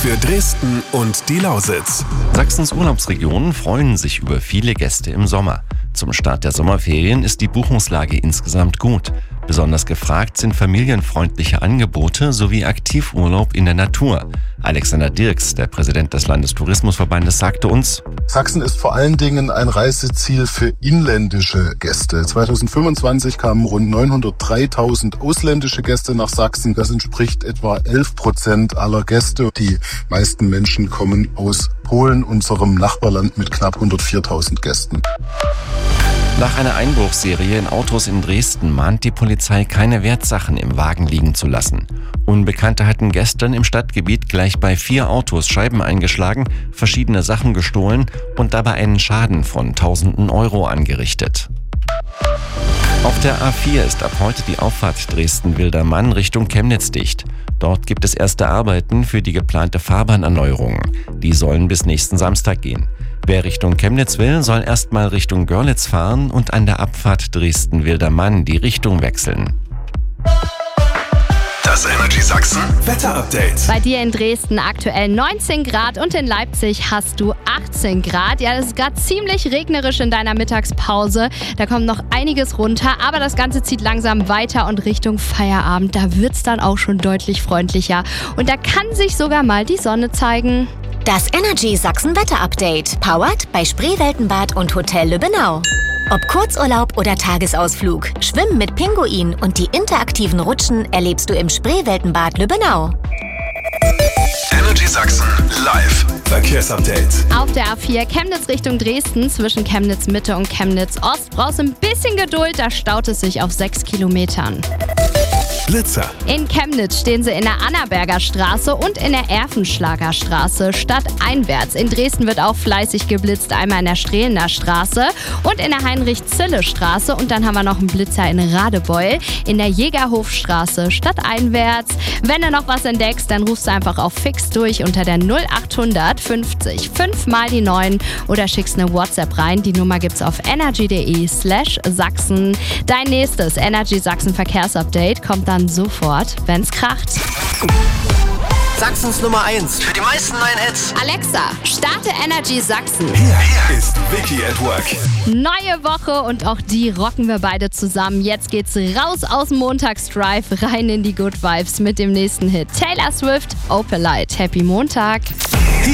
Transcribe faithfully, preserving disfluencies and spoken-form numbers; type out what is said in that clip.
für Dresden und die Lausitz. Sachsens Urlaubsregionen freuen sich über viele Gäste im Sommer. Zum Start der Sommerferien ist die Buchungslage insgesamt gut. Besonders gefragt sind familienfreundliche Angebote sowie Aktivurlaub in der Natur. Alexander Dirks, der Präsident des Landestourismusverbandes, sagte uns: Sachsen ist vor allen Dingen ein Reiseziel für inländische Gäste. zwanzig fünfundzwanzig kamen rund neunhundertdreitausend ausländische Gäste nach Sachsen. Das entspricht etwa elf Prozent aller Gäste. Die meisten Menschen kommen aus Polen, unserem Nachbarland, mit knapp hundertviertausend Gästen. Nach einer Einbruchsserie in Autos in Dresden mahnt die Polizei, keine Wertsachen im Wagen liegen zu lassen. Unbekannte hatten gestern im Stadtgebiet gleich bei vier Autos Scheiben eingeschlagen, verschiedene Sachen gestohlen und dabei einen Schaden von tausenden Euro angerichtet. Auf der A vier ist ab heute die Auffahrt Dresden-Wildermann Richtung Chemnitz dicht. Dort gibt es erste Arbeiten für die geplante Fahrbahnerneuerung. Die sollen bis nächsten Samstag gehen. Wer Richtung Chemnitz will, soll erstmal Richtung Görlitz fahren und an der Abfahrt Dresden-Wildermann die Richtung wechseln. Das Energy Sachsen Wetterupdate. Bei dir in Dresden aktuell neunzehn Grad und in Leipzig hast du achtzehn Grad. Ja, das ist gerade ziemlich regnerisch in deiner Mittagspause. Da kommt noch einiges runter, aber das Ganze zieht langsam weiter und Richtung Feierabend. Da wird's dann auch schon deutlich freundlicher. Und da kann sich sogar mal die Sonne zeigen. Das Energy Sachsen Wetterupdate, powered bei Spreeweltenbad und Hotel Lübbenau. Ob Kurzurlaub oder Tagesausflug, Schwimmen mit Pinguin und die interaktiven Rutschen erlebst du im Spreeweltenbad Lübbenau. Energy Sachsen live Verkehrsupdate. Auf der A vier Chemnitz Richtung Dresden zwischen Chemnitz Mitte und Chemnitz Ost brauchst du ein bisschen Geduld, da staut es sich auf sechs Kilometern. Blitzer. In Chemnitz stehen sie in der Annaberger Straße und in der Erfenschlager Straße stadteinwärts. In Dresden wird auch fleißig geblitzt, einmal in der Strehlener Straße und in der Heinrich-Zille-Straße. Und dann haben wir noch einen Blitzer in Radebeul in der Jägerhofstraße stadteinwärts. Wenn du noch was entdeckst, dann rufst du einfach auf Fix durch unter der null achthundert fünfzig fünf mal die neun oder schickst eine WhatsApp rein. Die Nummer gibt's auf energy.de slash Sachsen. Dein nächstes Energy Sachsen Verkehrsupdate kommt dann sofort, wenn's kracht. Sachsens Nummer eins für die meisten neuen Hits. Alexa, starte Energy Sachsen. Hier, hier ist Vicky at Work. Neue Woche und auch die rocken wir beide zusammen. Jetzt geht's raus aus dem Montagsdrive, rein in die Good Vibes mit dem nächsten Hit. Taylor Swift, Opalite. Happy Montag.